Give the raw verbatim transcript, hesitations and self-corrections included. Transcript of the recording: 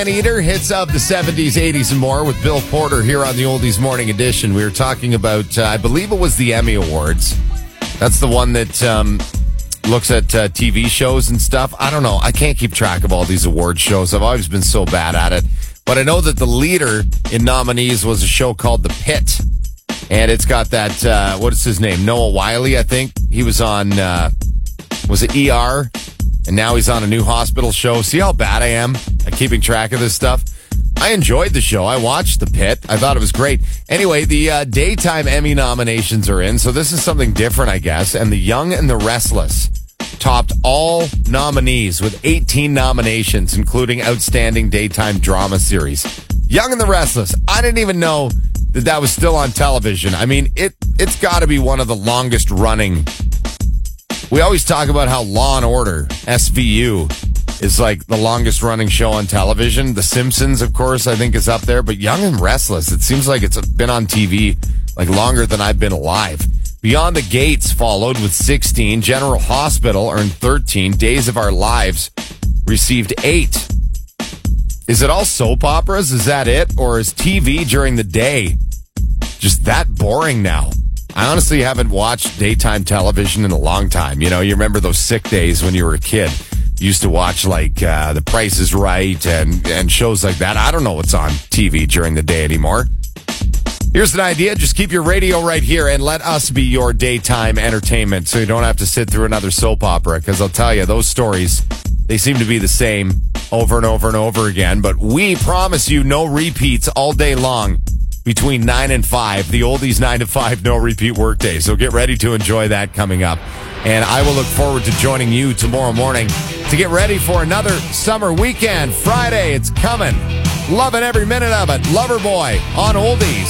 Eater, hits of the seventies, eighties, and more with Bill Porter here on the Oldies Morning Edition. We were talking about, uh, I believe it was the Emmy Awards. That's the one that um, looks at uh, T V shows and stuff. I don't know. I can't keep track of all these award shows. I've always been so bad at it. But I know that the leader in nominees was a show called The Pit. And it's got that, uh, what is his name? Noah Wiley, I think. He was on, uh, was it E R? And now he's on a new hospital show. See how bad I am at keeping track of this stuff? I enjoyed the show. I watched The Pit. I thought it was great. Anyway, the uh, daytime Emmy nominations are in, so this is something different, I guess. And The Young and the Restless topped all nominees with eighteen nominations, including Outstanding Daytime Drama Series. Young and the Restless. I didn't even know that that was still on television. I mean, it, it's got to be one of the longest running. We always talk about how Law and Order, S V U, is like the longest running show on television. The Simpsons, of course, I think is up there. But Young and Restless, it seems like it's been on T V like longer than I've been alive. Beyond the Gates followed with sixteen. General Hospital earned thirteen. Days of Our Lives received eight. Is it all soap operas? Is that it? Or is T V during the day just that boring now? I honestly haven't watched daytime television in a long time. You know, you remember those sick days when you were a kid. You used to watch, like, uh, The Price is Right and, and shows like that. I don't know what's on T V during the day anymore. Here's an idea. Just keep your radio right here and let us be your daytime entertainment so you don't have to sit through another soap opera. Because I'll tell you, those stories, they seem to be the same over and over and over again. But we promise you no repeats all day long. Between nine and five, the Oldies nine to five, no repeat workday. So get ready to enjoy that coming up. And I will look forward to joining you tomorrow morning to get ready for another summer weekend. Friday, it's coming. Loving every minute of it. Loverboy on Oldies.